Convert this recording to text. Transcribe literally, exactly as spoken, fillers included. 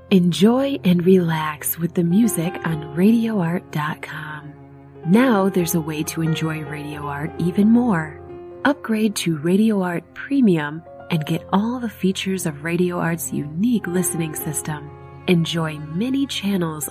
Enjoy and relax with the music on radio art dot com. Now there's a way to enjoy Radio Art even more. Upgrade to Radio Art Premium and get all the features of Radio Art's unique listening system. Enjoy many channels